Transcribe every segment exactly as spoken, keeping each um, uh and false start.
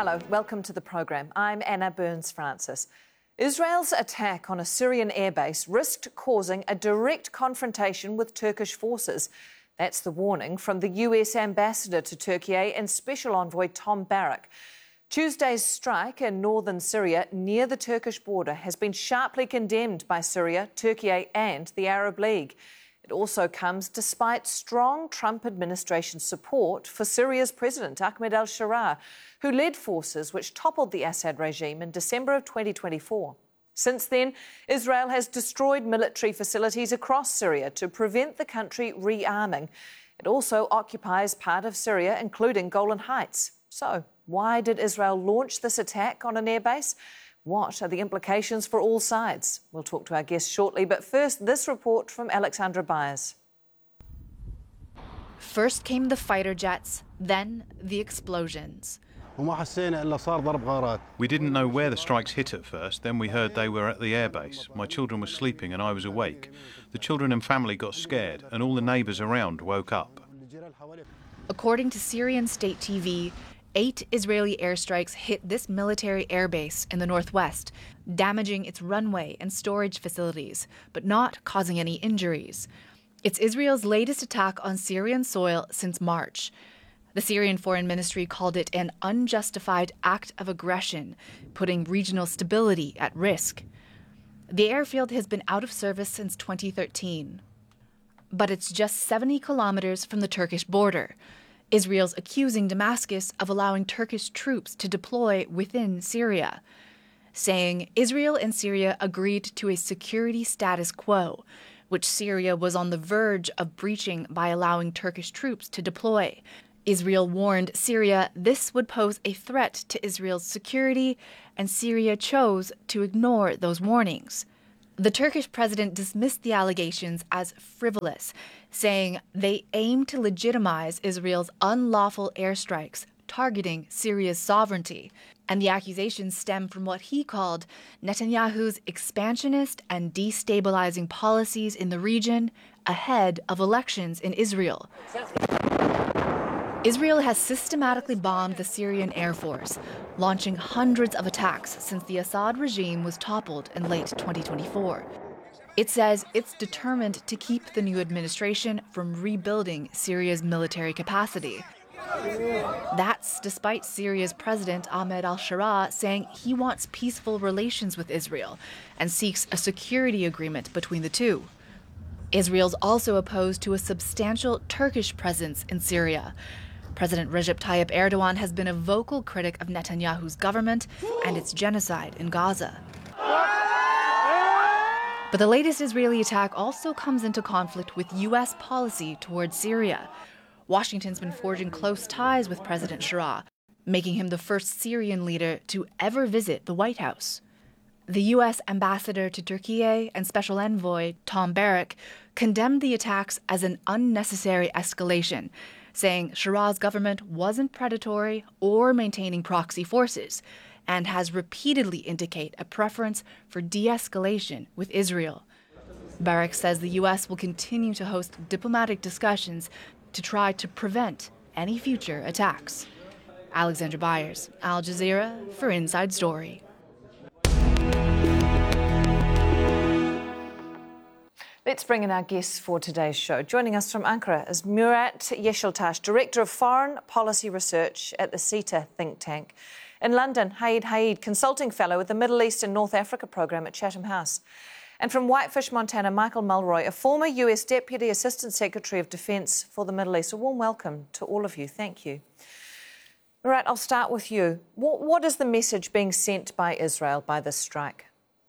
Hello, welcome to the programme. I'm Anna Burns-Francis. Israel's attack on a Syrian airbase risked causing a direct confrontation with Turkish forces. That's the warning from the U S ambassador to Turkey and Special Envoy Tom Barrack. Tuesday's strike in northern Syria near the Turkish border has been sharply condemned by Syria, Turkey and the Arab League. It also comes despite strong Trump administration support for Syria's President Ahmed al-Sharaa, who led forces which toppled the Assad regime in December of twenty twenty-four. Since then, Israel has destroyed military facilities across Syria to prevent the country rearming. It also occupies part of Syria, including Golan Heights. So, why did Israel launch this attack on an airbase? What are the implications for all sides? We'll talk to our guests shortly, but first, this report from Alexandra Byers. First came the fighter jets, then the explosions. We didn't know where the strikes hit at first, then we heard they were at the airbase. My children were sleeping and I was awake. The children and family got scared and all the neighbours around woke up. According to Syrian state T V, eight Israeli airstrikes hit this military airbase in the northwest, damaging its runway and storage facilities, but not causing any injuries. It's Israel's latest attack on Syrian soil since March. The Syrian Foreign Ministry called it an unjustified act of aggression, putting regional stability at risk. The airfield has been out of service since twenty thirteen. But it's just seventy kilometers from the Turkish border. Israel's accusing Damascus of allowing Turkish troops to deploy within Syria, saying Israel and Syria agreed to a security status quo, which Syria was on the verge of breaching by allowing Turkish troops to deploy. Israel warned Syria this would pose a threat to Israel's security, and Syria chose to ignore those warnings. The Turkish president dismissed the allegations as frivolous, saying they aim to legitimize Israel's unlawful airstrikes targeting Syria's sovereignty. And the accusations stem from what he called Netanyahu's expansionist and destabilizing policies in the region ahead of elections in Israel. Israel has systematically bombed the Syrian Air Force, launching hundreds of attacks since the Assad regime was toppled in late twenty twenty-four. It says it's determined to keep the new administration from rebuilding Syria's military capacity. That's despite Syria's President Ahmed al-Sharaa saying he wants peaceful relations with Israel and seeks a security agreement between the two. Israel's also opposed to a substantial Turkish presence in Syria. President Recep Tayyip Erdogan has been a vocal critic of Netanyahu's government and its genocide in Gaza. But the latest Israeli attack also comes into conflict with U S policy towards Syria. Washington's been forging close ties with President Sharaa, making him the first Syrian leader to ever visit the White House. The U S ambassador to Turkey and Special Envoy Tom Barrack condemned the attacks as an unnecessary escalation, saying Sharaa's government wasn't predatory or maintaining proxy forces, and has repeatedly indicated a preference for de-escalation with Israel. Barrack says the U S will continue to host diplomatic discussions to try to prevent any future attacks. Alexandra Byers, Al Jazeera for Inside Story. Let's bring in our guests for today's show. Joining us from Ankara is Murat Yeşiltaş, Director of Foreign Policy Research at the CETA think tank. In London, Haid Haid, Consulting Fellow with the Middle East and North Africa Programme at Chatham House. And from Whitefish, Montana, Michael Mulroy, a former U S Deputy Assistant Secretary of Defence for the Middle East. A warm welcome to all of you. Thank you. Murat, I'll start with you. What, what is the message being sent by Israel by this strike?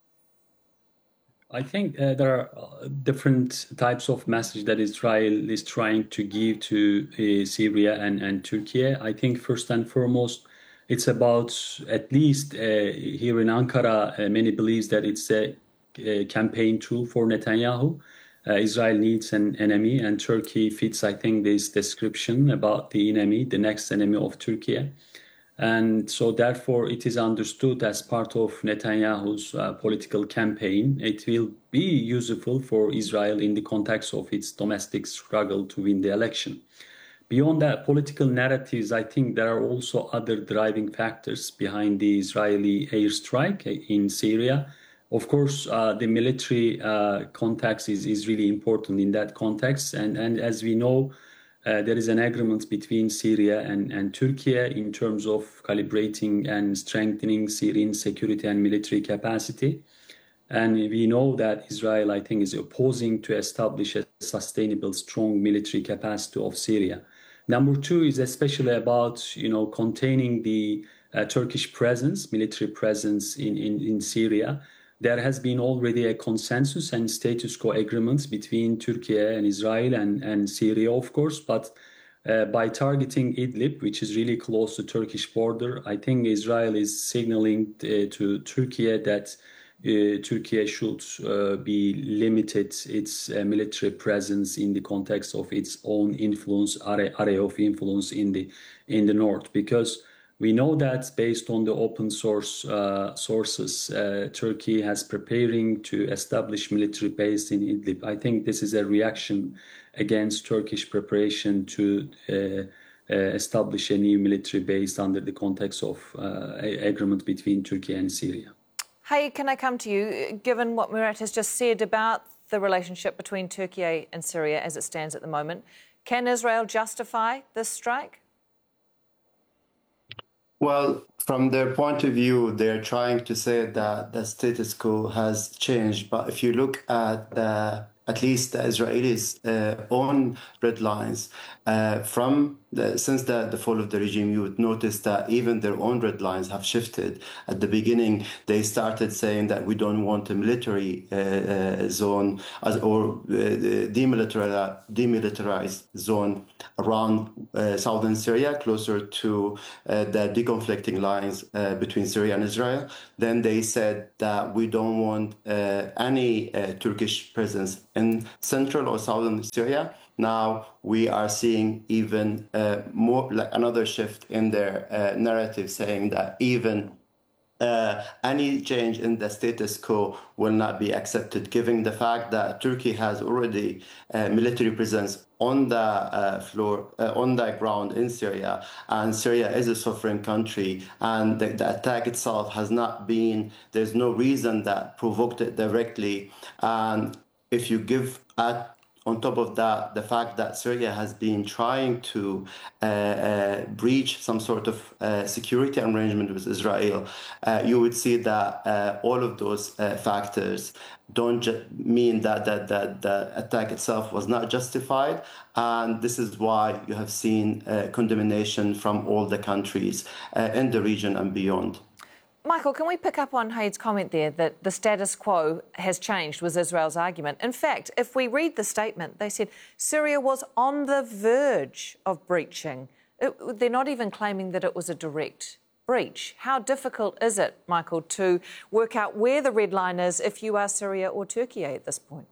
I think uh, there are different types of message that Israel is trying to give to uh, Syria and, and Turkey. I think first and foremost, it's about, at least uh, here in Ankara, uh, many believes that it's a, a campaign tool for Netanyahu. Uh, Israel needs an enemy, and Turkey fits, I think, this description about the enemy, the next enemy of Turkey. And so therefore it is understood as part of Netanyahu's uh, political campaign. It will be useful for Israel in the context of its domestic struggle to win the election. beyond that political narratives, I think there are also other driving factors behind the Israeli airstrike in Syria. Of course, uh, the military uh, context is, is really important in that context. And, and as we know, uh, there is an agreement between Syria and, and Turkey in terms of calibrating and strengthening Syrian security and military capacity. And we know that Israel, I think, is opposing to establish a sustainable, strong military capacity of Syria. Number two is especially about, you know, containing the uh, Turkish presence, military presence in, in, in Syria. There has been already a consensus and status quo agreements between Turkey and Israel and, and Syria, of course. But uh, by targeting Idlib, which is really close to Turkish border, I think Israel is signaling uh, to Turkey that Uh, Turkey should uh, be limited its uh, military presence in the context of its own influence, area, area of influence in the in the north, because we know that based on the open source uh, sources, uh, Turkey has preparing to establish military base in Idlib. I think this is a reaction against Turkish preparation to uh, uh, establish a new military base under the context of uh, agreement between Turkey and Syria. Hey, can I come to you, given what Murat has just said about the relationship between Turkey and Syria as it stands at the moment? Can Israel justify this strike? Well, from their point of view, they're trying to say that the status quo has changed. But if you look at the, at least the Israelis' uh, own red lines, uh, from the, since the, the fall of the regime, you would notice that even their own red lines have shifted. At the beginning, they started saying that we don't want a military uh, uh, zone as, or uh, demilitarized, demilitarized zone around uh, southern Syria, closer to uh, the deconflicting lines uh, between Syria and Israel. Then they said that we don't want uh, any uh, Turkish presence in central or southern Syria. Now we are seeing even uh, more, like another shift in their uh, narrative, saying that even uh, any change in the status quo will not be accepted, given the fact that Turkey has already uh, military presence on the uh, floor, uh, on the ground in Syria, and Syria is a sovereign country, and the, the attack itself has not been, there's no reason that provoked it directly. And if you give at on top of that, the fact that Syria has been trying to uh, uh, breach some sort of uh, security arrangement with Israel, uh, you would see that uh, all of those uh, factors don't ju- mean that, that, that the attack itself was not justified. And this is why you have seen uh, condemnation from all the countries uh, in the region and beyond. Michael, can we pick up on Haid's comment there that the status quo has changed, was Israel's argument. In fact, if we read the statement, they said Syria was on the verge of breaching. It, they're not even claiming that it was a direct breach. How difficult is it, Michael, to work out where the red line is if you are Syria or Turkey at this point?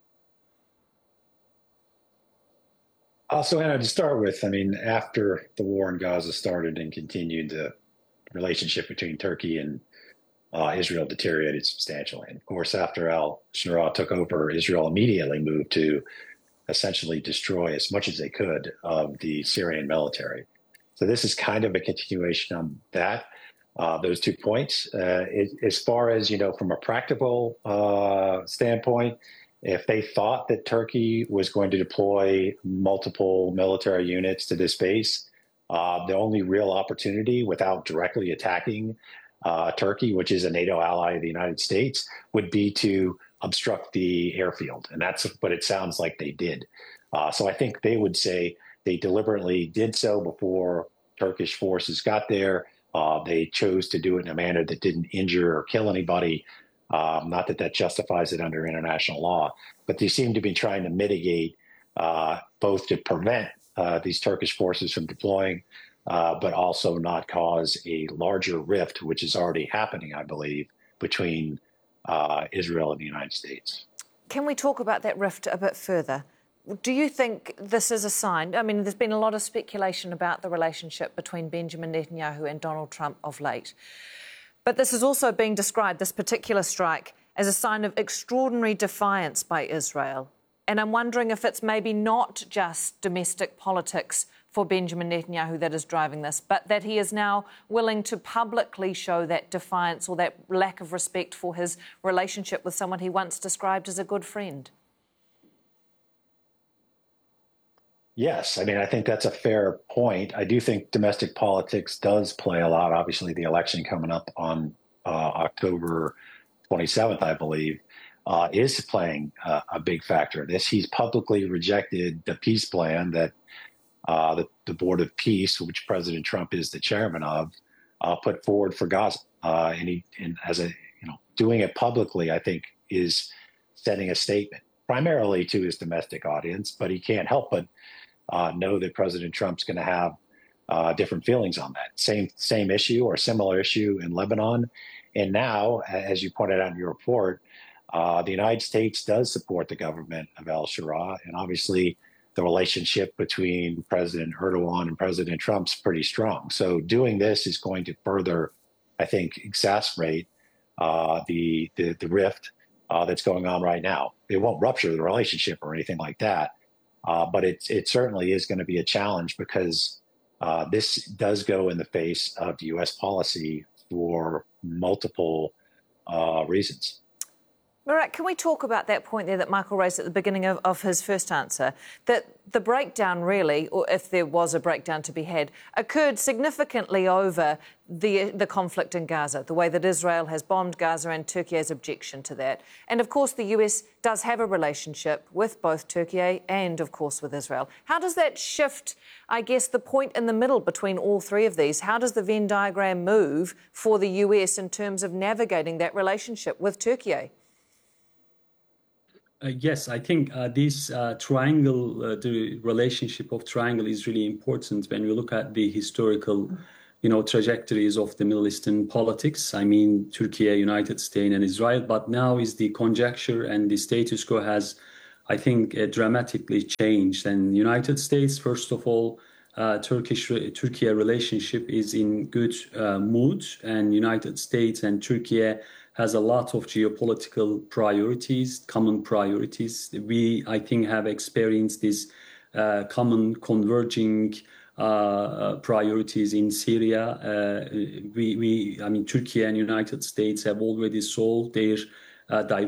Also, Anna, to start with, I mean, after the war in Gaza started and continued, the relationship between Turkey and uh, Israel deteriorated substantially. And of course, after al-Shura took over, Israel immediately moved to essentially destroy as much as they could of the Syrian military. So this is kind of a continuation on that, uh, those two points. Uh, it, as far as, you know, from a practical uh, standpoint, if they thought that Turkey was going to deploy multiple military units to this base, Uh, the only real opportunity without directly attacking uh, Turkey, which is a NATO ally of the United States, would be to obstruct the airfield. And that's what it sounds like they did. Uh, so I think they would say they deliberately did so before Turkish forces got there. Uh, they chose to do it in a manner that didn't injure or kill anybody. Um, not that that justifies it under international law, but they seem to be trying to mitigate uh, both to prevent Uh, these Turkish forces from deploying, uh, but also not cause a larger rift, which is already happening, I believe, between uh, Israel and the United States. Can we talk about that rift a bit further? Do you think this is a sign? I mean, there's been a lot of speculation about the relationship between Benjamin Netanyahu and Donald Trump of late. But this is also being described, this particular strike, as a sign of extraordinary defiance by Israel. And I'm wondering if it's maybe not just domestic politics for Benjamin Netanyahu that is driving this, but that he is now willing to publicly show that defiance or that lack of respect for his relationship with someone he once described as a good friend. Yes, I mean, I think that's a fair point. I do think domestic politics does play a lot. Obviously, the election coming up on uh, October twenty-seventh, I believe, uh, is playing uh, a big factor in this. He's publicly rejected the peace plan that uh, the, the Board of Peace, which President Trump is the chairman of, uh, put forward for Gaza. Uh, and he, and as a, you know, doing it publicly, I think, is sending a statement primarily to his domestic audience, but he can't help but Uh, know that President Trump's going to have uh, different feelings on that. Same same issue or similar issue in Lebanon. And now, as you pointed out in your report, uh, the United States does support the government of al-Shura. And obviously, the relationship between President Erdogan and President Trump's pretty strong. So doing this is going to further, I think, exacerbate uh, the, the, the rift uh, that's going on right now. It won't rupture the relationship or anything like that. Uh, but it, it certainly is going to be a challenge because uh, this does go in the face of the U S policy for multiple uh, reasons. Murat, can we talk about that point there that Michael raised at the beginning of, of his first answer, that the breakdown really, or if there was a breakdown to be had, occurred significantly over the, the conflict in Gaza, the way that Israel has bombed Gaza and Turkey's objection to that. And, of course, the U S does have a relationship with both Turkey and, of course, with Israel. How does that shift, I guess, the point in the middle between all three of these? How does the Venn diagram move for the U S in terms of navigating that relationship with Turkey? Uh, yes, I think uh, this uh, triangle, uh, the relationship of triangle is really important when we look at the historical, you know, trajectories of the Middle Eastern politics. I mean, Turkey, United States and Israel, but now is the conjecture and the status quo has, I think, uh, dramatically changed. And United States, first of all, uh, Turkish Turkey relationship is in good uh, mood, and United States and Turkey has a lot of geopolitical priorities, common priorities. We, I think, have experienced these uh, common converging uh, priorities in Syria. Uh, we, we, I mean, Turkey and United States have already solved their uh,